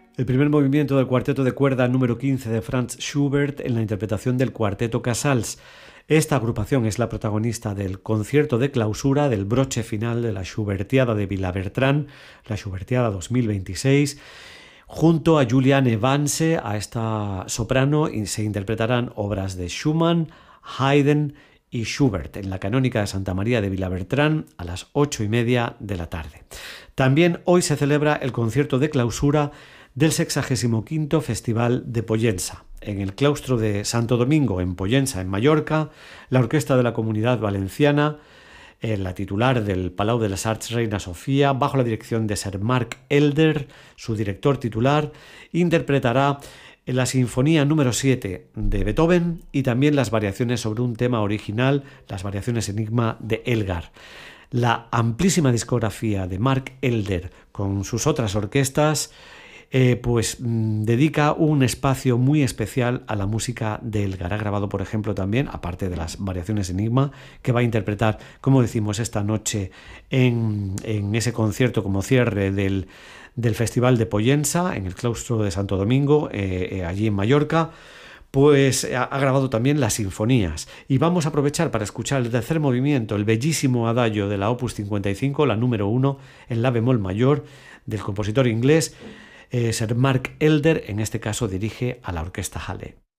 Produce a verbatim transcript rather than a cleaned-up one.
El primer movimiento del cuarteto de cuerda número quince de Franz Schubert en la interpretación del Cuarteto Casals. Esta agrupación es la protagonista del concierto de clausura del broche final de la Schubertiada de Villabertrán, la Schubertiada dos mil veintiséis. Junto a Juliane Vance, a esta soprano, se interpretarán obras de Schumann, Haydn y Schubert en la Canónica de Santa María de Villabertrán a las ocho y media de la tarde. También hoy se celebra el concierto de clausura del sexagésimo quinto Festival de Pollensa. En el claustro de Santo Domingo, en Pollensa, en Mallorca, la Orquesta de la Comunidad Valenciana, eh, la titular del Palau de les Arts Reina Sofía, bajo la dirección de Sir Mark Elder, su director titular, interpretará la Sinfonía número siete de Beethoven y también las variaciones sobre un tema original, las variaciones Enigma de Elgar. La amplísima discografía de Mark Elder con sus otras orquestas Eh, pues mmm, dedica un espacio muy especial a la música de Elgar. Ha grabado, por ejemplo, también, aparte de las variaciones Enigma, que va a interpretar, como decimos, esta noche en, en ese concierto como cierre del, del Festival de Pollensa, en el claustro de Santo Domingo, eh, eh, allí en Mallorca. Pues ha, ha grabado también las sinfonías. Y vamos a aprovechar para escuchar el tercer movimiento, el bellísimo adagio de la Opus cincuenta y cinco, la número uno, en la bemol mayor, del compositor inglés Eh, Sir Mark Elder. En este caso dirige a la Orquesta Halle.